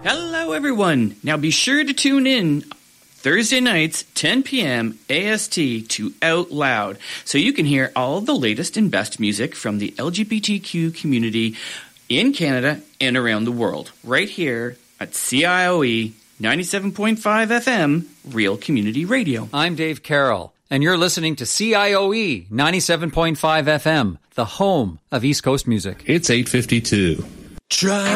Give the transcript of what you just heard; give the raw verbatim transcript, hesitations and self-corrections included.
Hello, everyone. Now be sure to tune in Thursday nights, ten p.m. A S T to Out Loud, so you can hear all the latest and best music from the L G B T Q community in Canada and around the world, right here at C I O E ninety-seven point five F M, Real Community Radio. I'm Dave Carroll, and you're listening to C I O E ninety-seven point five F M, the home of East Coast music. It's eight fifty-two. Try